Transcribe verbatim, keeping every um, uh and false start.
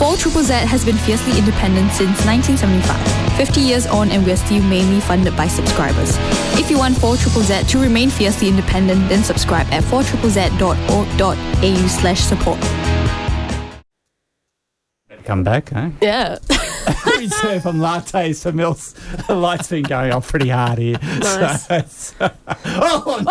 four Z Z Z has been fiercely independent since nineteen seventy-five. fifty years on and we're still mainly funded by subscribers. If you want four Z Z Z to remain fiercely independent, then subscribe at four Z Z Z dot org dot a u slash support. Come back, eh? Yeah. We serve them lattes for Mills. The light's been going off pretty hard here. Nice. So, so, oh,